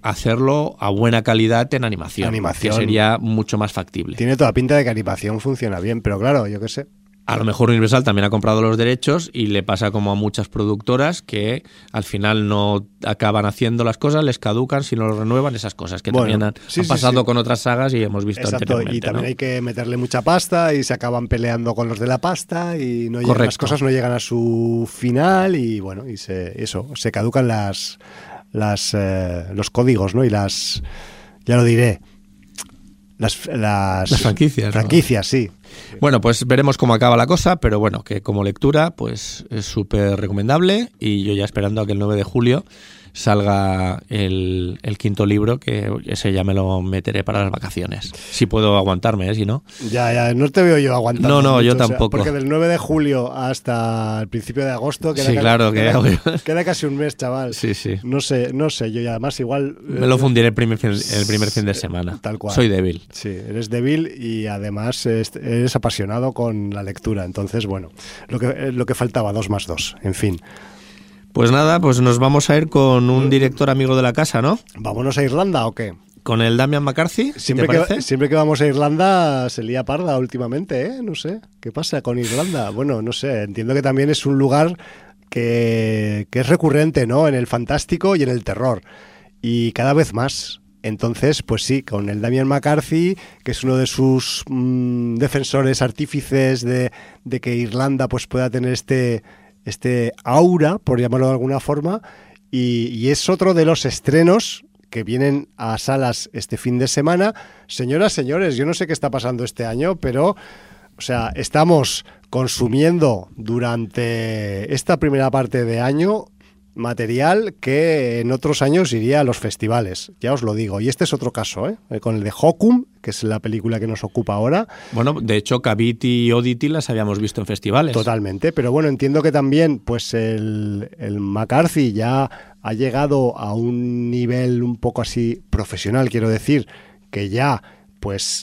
hacerlo a buena calidad en animación. Que sería mucho más factible. Tiene toda pinta de que animación funciona bien, pero claro, yo qué sé. A lo mejor Universal también ha comprado los derechos y le pasa como a muchas productoras que al final no acaban haciendo las cosas, les caducan si no lo renuevan, esas cosas que también han pasado con otras sagas y hemos visto anteriormente. Y también hay que meterle mucha pasta y se acaban peleando con los de la pasta y no llegan, las cosas no llegan a su final y bueno, y se caducan los códigos, ¿no? Y ya lo diré. Las franquicias. Franquicias, ¿no? Sí. Bueno, pues veremos cómo acaba la cosa, pero bueno, que como lectura pues es súper recomendable y yo ya esperando a que el 9 de julio salga el quinto libro, que ese ya me lo meteré para las vacaciones. Si puedo aguantarme, si no. Ya, no te veo yo aguantando. No, mucho, yo tampoco. Porque del 9 de julio hasta el principio de agosto queda casi un mes, chaval. Sí. No sé, yo ya además igual... Me lo fundiré el primer fin de semana. Tal cual. Soy débil. Sí, eres débil y además eres apasionado con la lectura. Entonces, bueno, lo que faltaba, 2 más 2, en fin. Pues nada, pues nos vamos a ir con un director amigo de la casa, ¿no? ¿Vámonos a Irlanda o qué? Con el Damian McCarthy, siempre que vamos a Irlanda se lía parda últimamente, ¿eh? No sé, ¿qué pasa con Irlanda? Bueno, no sé, entiendo que también es un lugar que es recurrente, ¿no? En el fantástico y en el terror. Y cada vez más. Entonces, pues sí, con el Damian McCarthy, que es uno de sus defensores, artífices de que Irlanda pues pueda tener este aura, por llamarlo de alguna forma, y es otro de los estrenos que vienen a salas este fin de semana. Señoras, señores, yo no sé qué está pasando este año, pero o sea, estamos consumiendo durante esta primera parte de año material que en otros años iría a los festivales, ya os lo digo. Y este es otro caso, con el de Hokum, que es la película que nos ocupa ahora. Bueno, de hecho, Cavit y Oddity las habíamos visto en festivales. Totalmente, pero bueno, entiendo que también pues el McCarthy ya ha llegado a un nivel un poco así profesional, quiero decir, que ya pues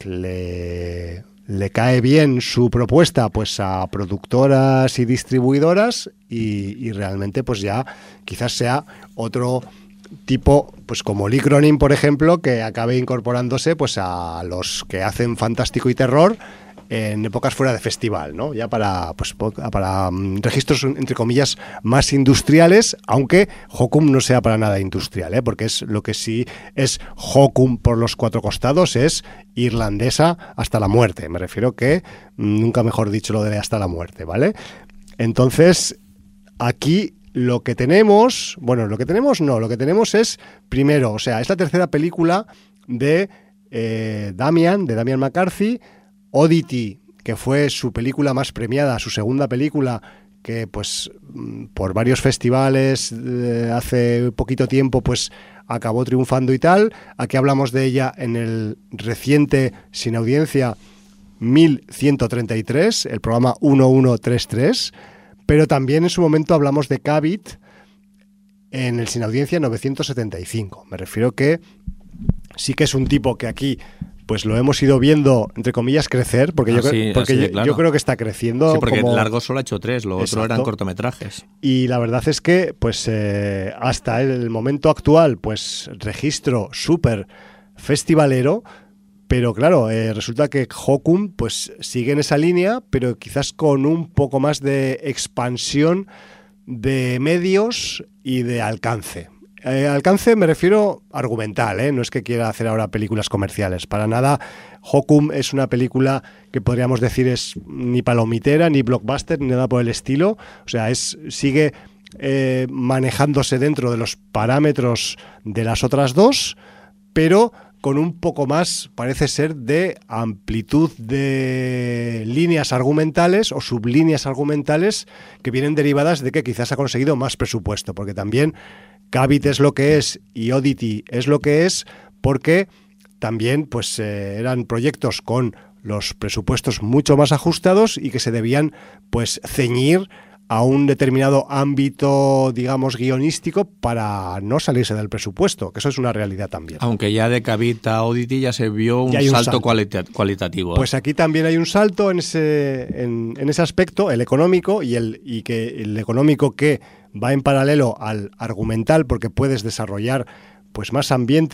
le cae bien su propuesta pues a productoras y distribuidoras y realmente pues ya quizás sea otro tipo pues como Lee Cronin, por ejemplo, que acabe incorporándose pues a los que hacen fantástico y terror en épocas fuera de festival, ¿no? Ya para registros entre comillas más industriales, aunque Hokum no sea para nada industrial, porque es lo que sí es Hokum por los 4 costados, es irlandesa hasta la muerte. Me refiero que nunca mejor dicho lo de hasta la muerte, ¿vale? Entonces, aquí lo que tenemos es primero, o sea, es la tercera película de Damian McCarthy. Oddity, que fue su película más premiada, su segunda película, que pues por varios festivales hace poquito tiempo pues acabó triunfando y tal. Aquí hablamos de ella en el reciente Sin Audiencia 1133, el programa 1133, pero también en su momento hablamos de Cavit en el Sin Audiencia 975. Me refiero que sí que es un tipo que aquí pues lo hemos ido viendo, entre comillas, crecer, porque yo creo que está creciendo. Sí, porque largo solo ha hecho 3, lo otro eran cortometrajes. Y la verdad es que, pues hasta el momento actual, pues registro súper festivalero, pero claro, resulta que Hokum pues sigue en esa línea, pero quizás con un poco más de expansión de medios y de alcance. Alcance me refiero argumental, no es que quiera hacer ahora películas comerciales, para nada. Hokum es una película que podríamos decir es ni palomitera, ni blockbuster, ni nada por el estilo. O sea, sigue manejándose dentro de los parámetros de las otras dos, pero con un poco más, parece ser, de amplitud de líneas argumentales o sublíneas argumentales que vienen derivadas de que quizás ha conseguido más presupuesto, porque también Cavit es lo que es y Oddity es lo que es porque también pues eran proyectos con los presupuestos mucho más ajustados y que se debían pues ceñir a un determinado ámbito, digamos, guionístico para no salirse del presupuesto, que eso es una realidad también. Aunque ya de Cavit a Oddity ya se vio un salto cualitativo. Pues aquí también hay un salto en ese aspecto, el económico, y que el económico que va en paralelo al argumental, porque puedes desarrollar pues más ambiente